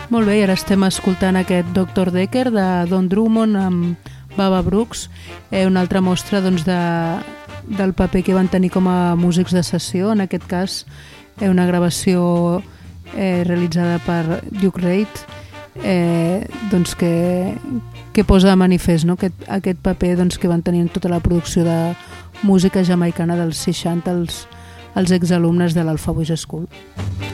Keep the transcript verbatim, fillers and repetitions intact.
Molt bé, i ara estem escoltant aquest doctor Decker de Don Drummond amb Baba Brooks, eh, una altra mostra doncs, de, del paper que van tenir com a músics de sessió, en aquest cas eh, una gravació eh, realitzada per Duke Reid, eh, doncs que, que posa de manifest, no? aquest, aquest paper doncs, que van tenir en tota la producció de música jamaicana dels seixanta, els, els exalumnes de l'Alpha Boys School.